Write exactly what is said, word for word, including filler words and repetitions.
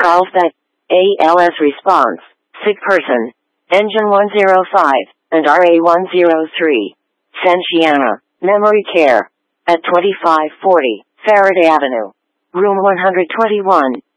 Carlsbad, A L S response, sick person, engine one oh five, and R A one oh three. Sanciana, memory care, at twenty-five forty, Faraday Avenue, room one twenty-one.